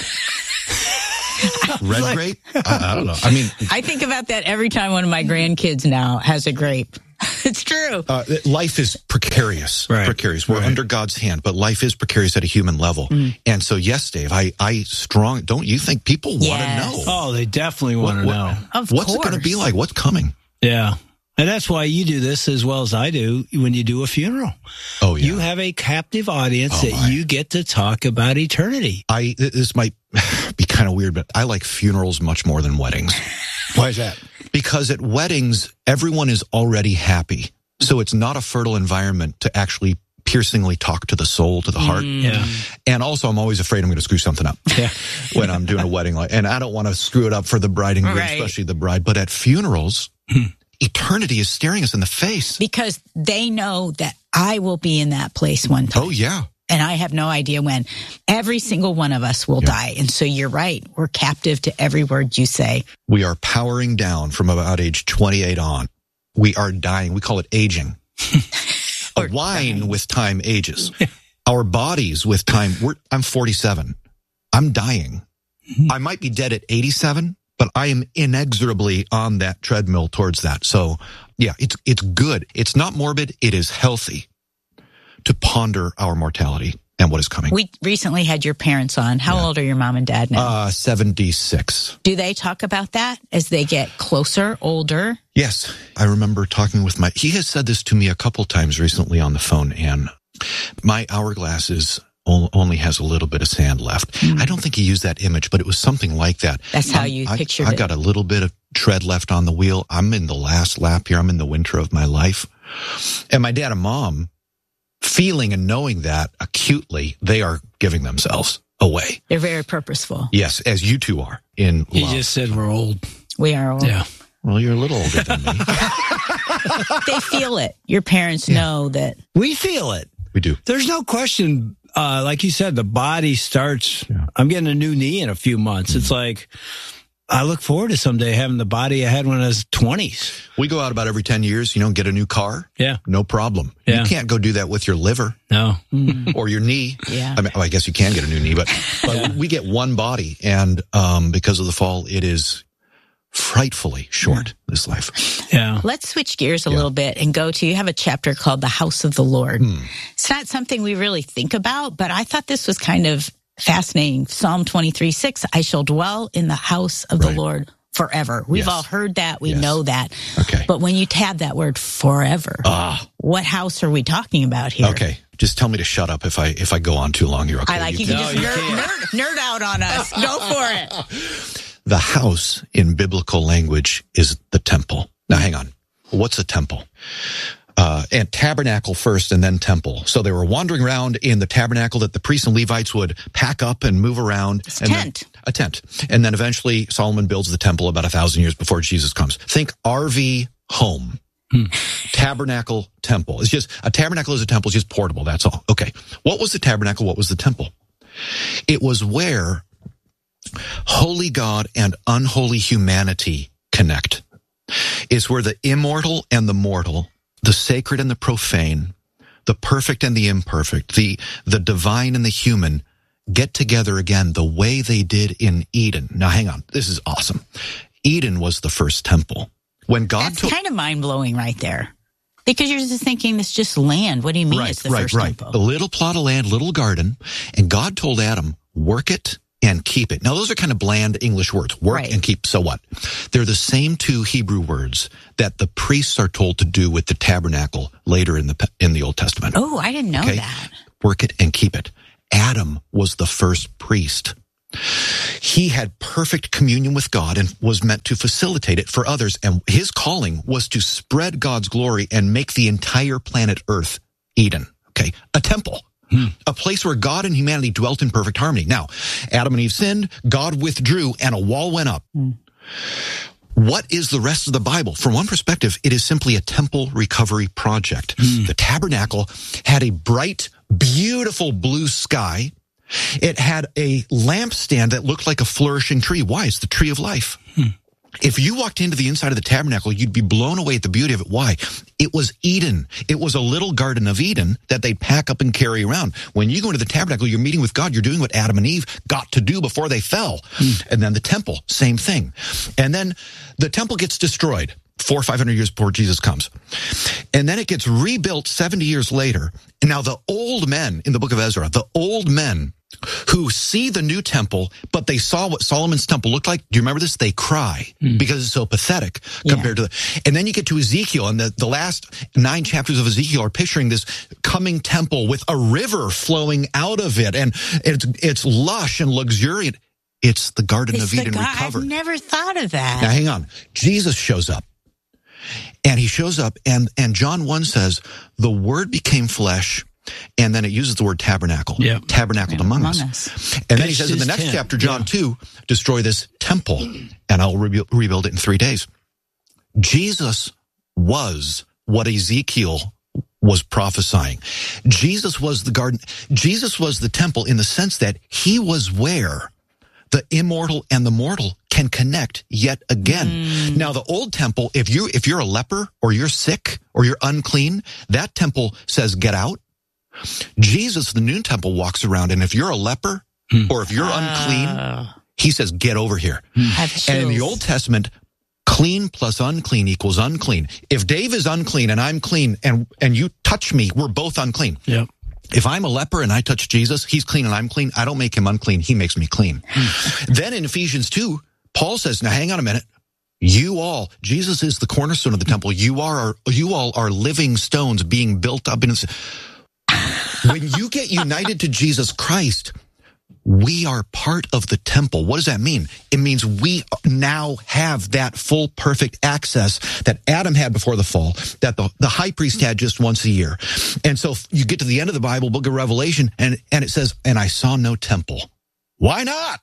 Red grape? I, I don't know. I mean, I think about that every time one of my grandkids now has a grape. It's true. Uh, life is precarious. Right. Precarious. We're right. under God's hand, but life is precarious at a human level. Mm. And so, yes, Dave, I, I strong. Don't you think people yes. want to know? Oh, they definitely want to know. Of What's course. it going to be like? What's coming? Yeah. And that's why you do this as well as I do when you do a funeral. Oh, yeah. You have a captive audience oh, that my. you get to talk about eternity. I This might be kind of weird, but I like funerals much more than weddings. Why is that? Because at weddings, everyone is already happy. So it's not a fertile environment to actually piercingly talk to the soul, to the heart. Mm. Yeah. And also, I'm always afraid I'm going to screw something up yeah. when I'm doing a wedding. And I don't want to screw it up for the bride and groom, right. especially the bride. But at funerals, eternity is staring us in the face. Because they know that I will be in that place one time. Oh, yeah. And I have no idea when. Every single one of us will yeah. die. And so you're right. We're captive to every word you say. We are powering down from about age twenty-eight on. We are dying. We call it aging. A wine dying. With time ages. Our bodies with time. We're, I'm forty-seven. I'm dying. Mm-hmm. I might be dead at eighty-seven, but I am inexorably on that treadmill towards that. So, yeah, it's it's good. It's not morbid. It is healthy to ponder our mortality and what is coming. We recently had your parents on. How yeah. old are your mom and dad now? Uh, seventy-six. Do they talk about that as they get closer, older? Yes. I remember talking with my, he has said this to me a couple times recently on the phone, and my hourglass is only has a little bit of sand left. Mm. I don't think he used that image, but it was something like that. That's how you I, pictured I, it. I got a little bit of tread left on the wheel. I'm in the last lap here. I'm in the winter of my life. And my dad and mom, feeling and knowing that acutely, they are giving themselves away. They're very purposeful. Yes, as you two are in He love. just said we're old. We are old. Yeah. Well, you're a little older than me. They feel it. Your parents yeah. know that. We feel it. We do. There's no question. Uh, like you said, the body starts. Yeah. I'm getting a new knee in a few months. Mm-hmm. It's like, I look forward to someday having the body I had when I was twenties. We go out about every ten years, you know, get a new car. Yeah. No problem. Yeah. You can't go do that with your liver. No. Or your knee. Yeah. I mean, well, I guess you can get a new knee, but, but yeah. we get one body. And um, because of the fall, it is frightfully short, yeah. this life. Yeah. Let's switch gears a yeah. little bit and go to, you have a chapter called The House of the Lord. Mm. It's not something we really think about, but I thought this was kind of fascinating. Psalm twenty-three six, I shall dwell in the house of right. the Lord forever. We've yes. all heard that. We yes. know that. Okay. But when you tab that word forever, ah. what house are we talking about here? Okay. Just tell me to shut up if I if I go on too long here. Okay. I like you, you can, can just no, nerd, nerd, nerd out on us. Go for it. The house in biblical language is the temple. Now, hang on. What's a temple? Uh, and tabernacle first and then temple. So they were wandering around in the tabernacle that the priests and Levites would pack up and move around. It's a tent. Then, a tent. And then eventually Solomon builds the temple about a thousand years before Jesus comes. Think R V home. Hmm. Tabernacle, temple. It's just, a tabernacle is a temple. It's just portable. That's all. Okay. What was the tabernacle? What was the temple? It was where holy God and unholy humanity connect. It's where the immortal and the mortal, the sacred and the profane, the perfect and the imperfect, the, the divine and the human get together again the way they did in Eden. Now, hang on. This is awesome. Eden was the first temple. When God That's took, kind of mind-blowing right there. Because you're just thinking it's just land. What do you mean right, it's the right, first right. temple? A little plot of land, little garden, and God told Adam, work it and keep it. Now, those are kind of bland English words, work Right. and keep. So what? They're the same two Hebrew words that the priests are told to do with the tabernacle later in the in the Old Testament. Oh, I didn't know Okay? that. Work it and keep it. Adam was the first priest. He had perfect communion with God and was meant to facilitate it for others. And his calling was to spread God's glory and make the entire planet Earth Eden. Okay. A temple. Hmm. A place where God and humanity dwelt in perfect harmony. Now, Adam and Eve sinned, God withdrew, and a wall went up. Hmm. What is the rest of the Bible? From one perspective, it is simply a temple recovery project. Hmm. The tabernacle had a bright, beautiful blue sky. It had a lampstand that looked like a flourishing tree. Why? It's the tree of life. Hmm. If you walked into the inside of the tabernacle, you'd be blown away at the beauty of it. Why? It was Eden. It was a little garden of Eden that they'd pack up and carry around. When you go into the tabernacle, you're meeting with God. You're doing what Adam and Eve got to do before they fell. Hmm. And then the temple, same thing. And then the temple gets destroyed four or five hundred years before Jesus comes. And then it gets rebuilt seventy years later. And now the old men in the book of Ezra, the old men who see the new temple, but they saw what Solomon's temple looked like. Do you remember this? They cry mm. because it's so pathetic compared yeah. to the, and then you get to Ezekiel, and the, the last nine chapters of Ezekiel are picturing this coming temple with a river flowing out of it, and it's, it's lush and luxuriant. It's the Garden it's of Eden God, recovered. I've never thought of that. Now hang on. Jesus shows up. And he shows up, and, and John one says, the Word became flesh, and then it uses the word tabernacle. Yeah. Tabernacled yeah, among, among us. us. And then he says in the next chapter, John yeah. two, destroy this temple, and I'll rebu- rebuild it in three days. Jesus was what Ezekiel was prophesying. Jesus was the garden. Jesus was the temple in the sense that he was where the immortal and the mortal can connect yet again. Mm. Now, the old temple, if you, if you're a leper or you're sick or you're unclean, that temple says, get out. Jesus, the new temple, walks around, and if you're a leper mm. or if you're uh. unclean, he says, get over here. Mm. And in the Old Testament, clean plus unclean equals unclean. If Dave is unclean and I'm clean and, and you touch me, we're both unclean. Yep. If I'm a leper and I touch Jesus, he's clean and I'm clean. I don't make him unclean. He makes me clean. Then in Ephesians two, Paul says, now hang on a minute. You all, Jesus is the cornerstone of the temple. You are, you all are living stones being built up. In, when you get united to Jesus Christ, we are part of the temple. What does that mean? It means we now have that full, perfect access that Adam had before the fall, that the, the high priest had just once a year. And so you get to the end of the Bible, book of Revelation, and, and it says, and I saw no temple. Why not?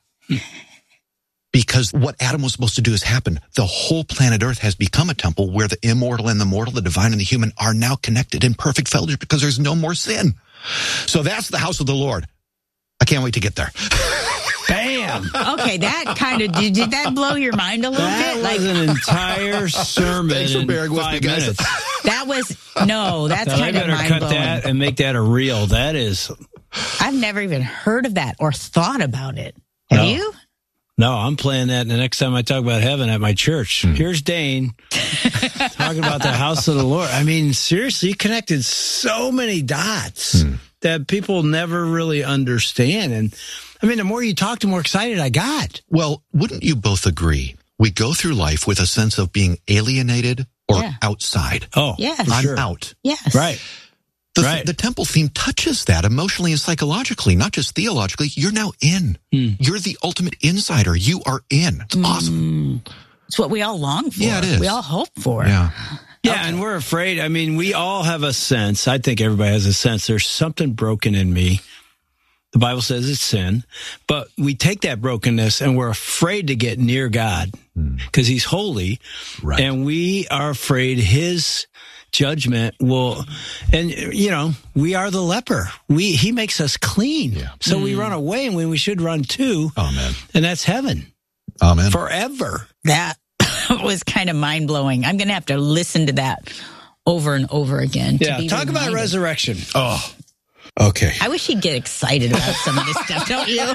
Because what Adam was supposed to do has happened. The whole planet Earth has become a temple where the immortal and the mortal, the divine and the human are now connected in perfect fellowship because there's no more sin. So that's the house of the Lord. I can't wait to get there. Bam! Okay, that kind of, did, did that blow your mind a little that bit? That was like, an entire sermon Thanks for bearing in with five me, guys. minutes. That was, no, that's so kind I of better mind-blowing. cut that and make that a reel. That is... I've never even heard of that or thought about it. Have no. you? No, I'm playing that the next time I talk about heaven at my church. Hmm. Here's Dane talking about the house of the Lord. I mean, seriously, you connected so many dots hmm. that people never really understand. And I mean, the more you talk, the more excited I got. Well, wouldn't you both agree? We go through life with a sense of being alienated or yeah. outside. Oh, yes. I'm sure. out. Yes. Right. The, right. the temple theme touches that emotionally and psychologically, not just theologically. You're now in. Mm. You're the ultimate insider. You are in. It's mm. awesome. It's what we all long for. Yeah, it is. We all hope for. Yeah. Yeah, okay. And we're afraid. I mean, we all have a sense. I think everybody has a sense. There's something broken in me. The Bible says it's sin. But we take that brokenness and we're afraid to get near God because mm. he's holy. Right. And we are afraid his judgment will, and you know, we are the leper. We he makes us clean. Yeah. So mm. we run away and when we should run to. Amen. And that's heaven. Amen. Forever. That was kind of mind blowing. I'm going to have to listen to that over and over again. Yeah. To be Talk reminded. about resurrection. Oh. Okay. I wish he'd get excited about some of this stuff, don't you?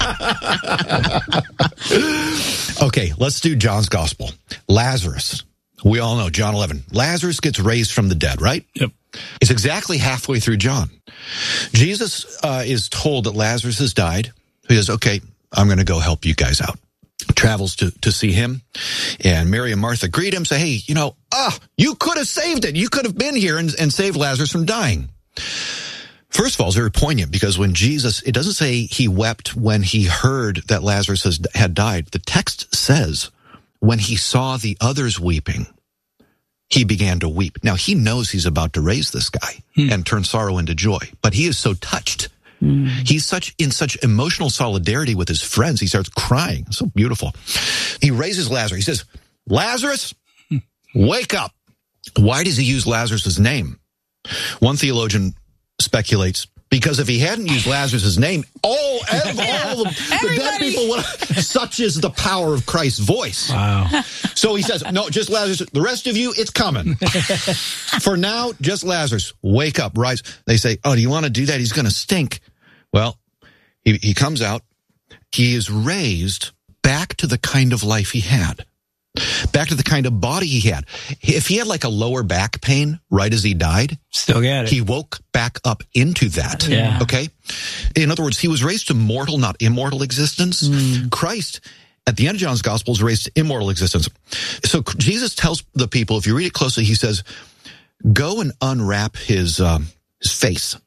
Okay, let's do John's gospel. Lazarus. We all know John eleven. Lazarus gets raised from the dead, right? Yep. It's exactly halfway through John. Jesus uh, is told that Lazarus has died. He says, okay, I'm going to go help you guys out. Travels to, to see him. And Mary and Martha greet him, say, hey, you know, ah, you could have saved it. You could have been here and, and saved Lazarus from dying. First of all, it's very poignant because when Jesus, it doesn't say he wept when he heard that Lazarus has, had died. The text says when he saw the others weeping, he began to weep. Now, he knows he's about to raise this guy hmm. and turn sorrow into joy, but he is so touched. Hmm. He's such in such emotional solidarity with his friends. He starts crying. So beautiful. He raises Lazarus. He says, Lazarus, wake up. Why does he use Lazarus' name? One theologian speculates because if he hadn't used Lazarus' name, all, all the, the dead people would have, such is the power of Christ's voice. Wow. So he says, no, just Lazarus. The rest of you, it's coming. For now, just Lazarus. Wake up, rise. They say, oh, do you want to do that? He's going to stink. Well, he, he comes out. He is raised back to the kind of life he had. Back to the kind of body he had. If he had like a lower back pain right as he died, still got it. He woke back up into that. Yeah. Okay? In other words, he was raised to mortal, not immortal existence. Mm. Christ, at the end of John's Gospel, is raised to immortal existence. So Jesus tells the people, if you read it closely, he says, go and unwrap his, um, his face.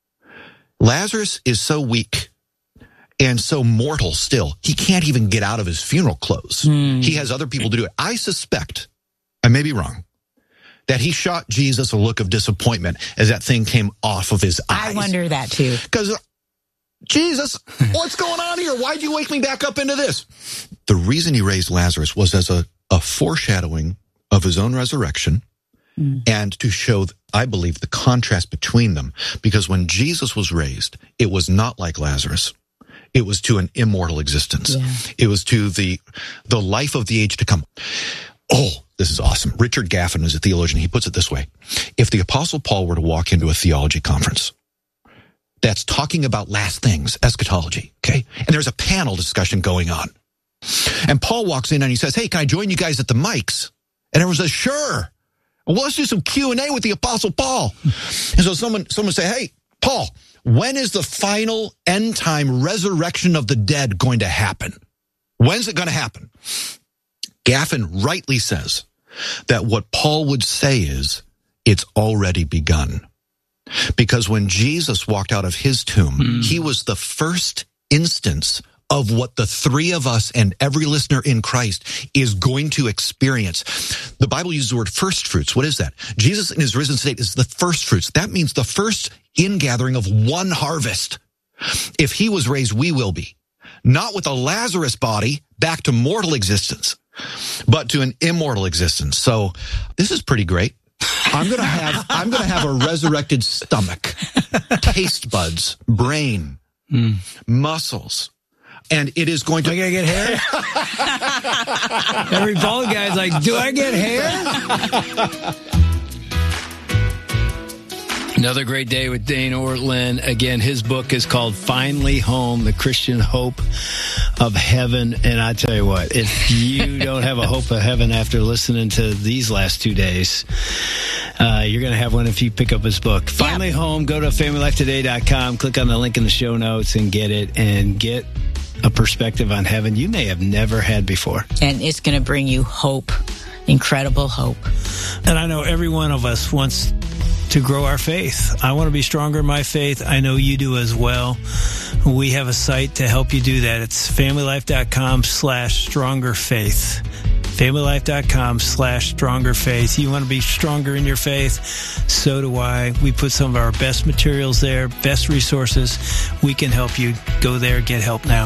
Lazarus is so weak and so mortal still, he can't even get out of his funeral clothes. Mm. He has other people to do it. I suspect, I may be wrong, that he shot Jesus a look of disappointment as that thing came off of his eyes. I wonder that too. Because, Jesus, what's going on here? Why'd you wake me back up into this? The reason he raised Lazarus was as a, a foreshadowing of his own resurrection mm. and to show, I believe, the contrast between them. Because when Jesus was raised, it was not like Lazarus. It was to an immortal existence. Yeah. It was to the the life of the age to come. Oh, this is awesome. Richard Gaffin is a theologian. He puts it this way. If the Apostle Paul were to walk into a theology conference that's talking about last things, eschatology, okay, and there's a panel discussion going on, and Paul walks in and he says, hey, can I join you guys at the mics? And everyone says, sure. Well, let's do some Q and A with the Apostle Paul. And so someone someone say, hey, Paul, when is the final end time resurrection of the dead going to happen? When's it going to happen? Gaffin rightly says that what Paul would say is it's already begun. Because when Jesus walked out of his tomb, mm. he was the first instance of what the three of us and every listener in Christ is going to experience. The Bible uses the word first fruits. What is that? Jesus in his risen state is the first fruits. That means the first ingathering of one harvest. If he was raised, we will be. Not with a Lazarus body back to mortal existence, but to an immortal existence. So this is pretty great. I'm going to have, I'm going to have a resurrected stomach, taste buds, brain, mm. muscles. And it is going to... Do I gotta get hair? Every bald guy's like, do I get hair? Another great day with Dane Ortlund. Again, his book is called Finally Home, The Christian Hope of Heaven. And I tell you what, if you don't have a hope of heaven after listening to these last two days, uh, you're going to have one if you pick up his book. Finally yeah. Home, go to family life today dot com, click on the link in the show notes and get it, and get a perspective on heaven you may have never had before. And it's going to bring you hope, incredible hope. And I know every one of us wants to grow our faith. I want to be stronger in my faith. I know you do as well. We have a site to help you do that. It's family life dot com slash stronger faith. family life dot com slash stronger faith. You want to be stronger in your faith? So do I. We put some of our best materials there, best resources. We can help you. Go there, get help now.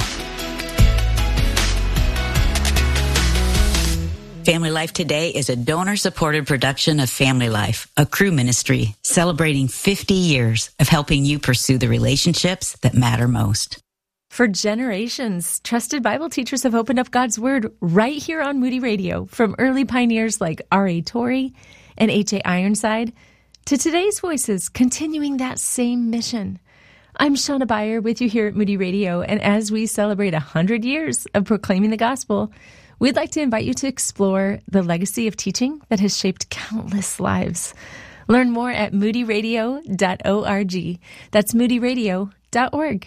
Family Life Today is a donor-supported production of Family Life, a crew ministry celebrating fifty years of helping you pursue the relationships that matter most. For generations, trusted Bible teachers have opened up God's Word right here on Moody Radio, from early pioneers like R A Torrey and H A Ironside to today's voices continuing that same mission. I'm Shauna Beyer with you here at Moody Radio, and as we celebrate one hundred years of proclaiming the gospel, We'd like to invite you to explore the legacy of teaching that has shaped countless lives. Learn more at moody radio dot org. That's moody radio dot org.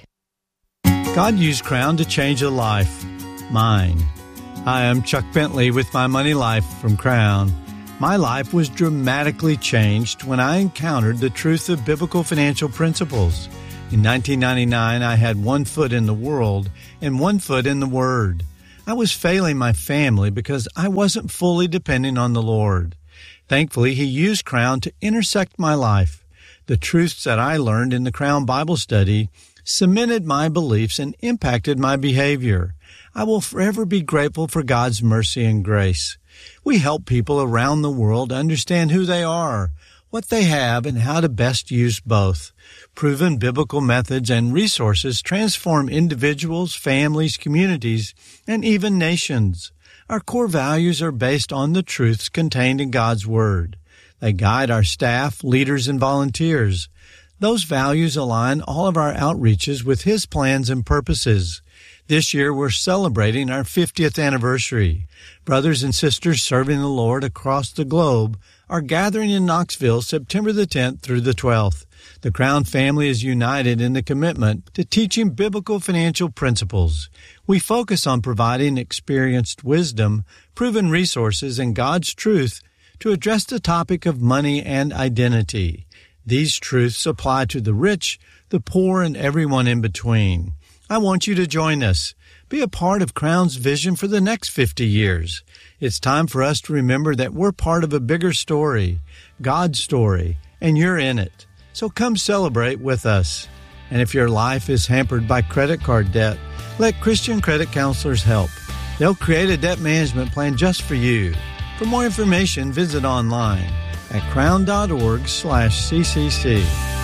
God used Crown to change a life, mine. Hi, I'm Chuck Bentley with My Money Life from Crown. My life was dramatically changed when I encountered the truth of biblical financial principles. In nineteen ninety-nine, I had one foot in the world and one foot in the Word. I was failing my family because I wasn't fully depending on the Lord. Thankfully, He used Crown to intersect my life. The truths that I learned in the Crown Bible Study cemented my beliefs and impacted my behavior. I will forever be grateful for God's mercy and grace. We help people around the world understand who they are, what they have, and how to best use both. Proven biblical methods and resources transform individuals, families, communities, and even nations. Our core values are based on the truths contained in God's Word. They guide our staff, leaders, and volunteers. Those values align all of our outreaches with His plans and purposes. This year, we're celebrating our fiftieth anniversary. Brothers and sisters serving the Lord across the globe are gathering in Knoxville September the tenth through the twelfth. The Crown family is united in the commitment to teaching biblical financial principles. We focus on providing experienced wisdom, proven resources, and God's truth to address the topic of money and identity. These truths apply to the rich, the poor, and everyone in between. I want you to join us. Be a part of Crown's vision for the next fifty years. It's time for us to remember that we're part of a bigger story, God's story, and you're in it. So come celebrate with us. And if your life is hampered by credit card debt, let Christian credit counselors help. They'll create a debt management plan just for you. For more information, visit online at crown.org slash ccc.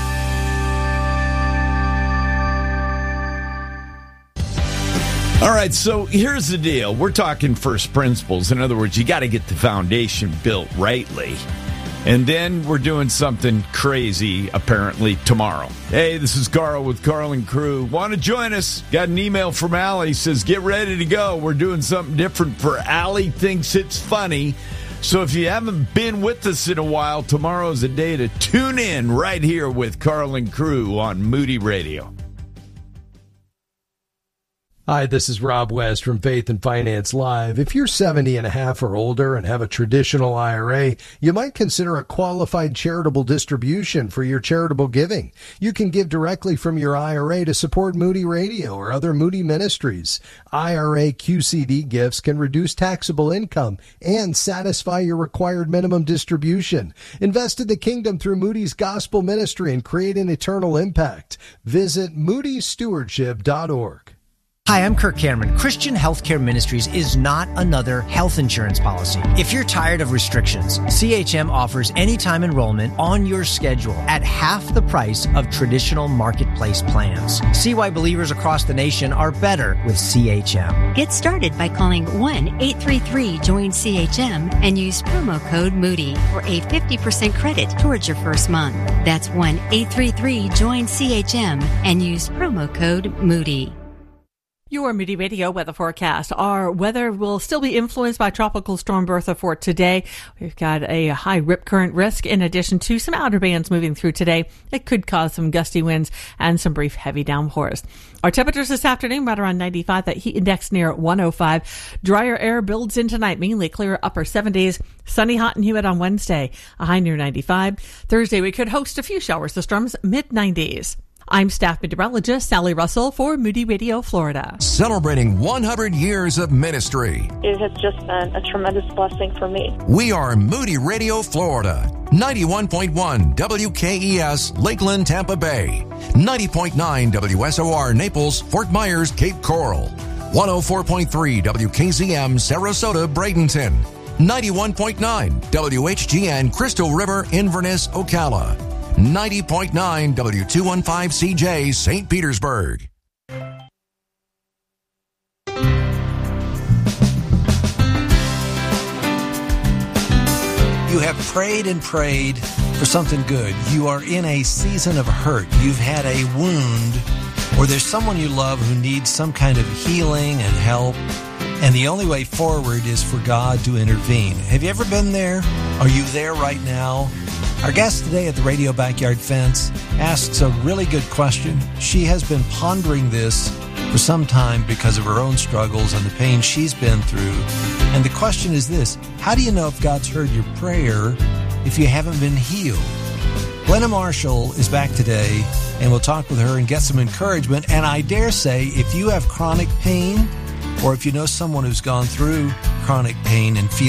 All right, so here's the deal. We're talking first principles. In other words, you got to get the foundation built rightly. And then we're doing something crazy, apparently, tomorrow. Hey, this is Carl with Carl and Crew. Want to join us? Got an email from Allie. Says, get ready to go. We're doing something different for Allie. Thinks it's funny. So if you haven't been with us in a while, tomorrow's a day to tune in right here with Carl and Crew on Moody Radio. Hi, this is Rob West from Faith and Finance Live. If you're seventy and a half or older and have a traditional I R A, you might consider a qualified charitable distribution for your charitable giving. You can give directly from your I R A to support Moody Radio or other Moody ministries. I R A Q C D gifts can reduce taxable income and satisfy your required minimum distribution. Invest in the kingdom through Moody's gospel ministry and create an eternal impact. Visit moody stewardship dot org. Hi, I'm Kirk Cameron. Christian Healthcare Ministries is not another health insurance policy. If you're tired of restrictions, C H M offers anytime enrollment on your schedule at half the price of traditional marketplace plans. See why believers across the nation are better with C H M. Get started by calling one eight three three join C H M and use promo code Moody for a fifty percent credit towards your first month. That's one eight three three join C H M and use promo code Moody. Your Moody Radio weather forecast. Our weather will still be influenced by Tropical Storm Bertha for today. We've got a high rip current risk in addition to some outer bands moving through today. It could cause some gusty winds and some brief heavy downpours. Our temperatures this afternoon right around ninety-five. That heat index near one oh five. Drier air builds in tonight, mainly clear upper seventies. Sunny, hot, and humid on Wednesday. A high near ninety-five. Thursday we could host a few showers to storms, mid nineties. I'm staff meteorologist Sally Russell for Moody Radio, Florida. Celebrating one hundred years of ministry. It has just been a tremendous blessing for me. We are Moody Radio, Florida. ninety-one point one W K E S, Lakeland, Tampa Bay. ninety point nine W S O R, Naples, Fort Myers, Cape Coral. one oh four point three W K Z M, Sarasota, Bradenton. ninety-one point nine W H G N, Crystal River, Inverness, Ocala. ninety point nine W two fifteen C J, Saint Petersburg. You have prayed and prayed for something good. You are in a season of hurt. You've had a wound, or there's someone you love who needs some kind of healing and help. And the only way forward is for God to intervene. Have you ever been there? Are you there right now? Our guest today at the Radio Backyard Fence asks a really good question. She has been pondering this for some time because of her own struggles and the pain she's been through. And the question is this: how do you know if God's heard your prayer if you haven't been healed? Glenna Marshall is back today, and we'll talk with her and get some encouragement. And I dare say, if you have chronic pain, or if you know someone who's gone through chronic pain and feel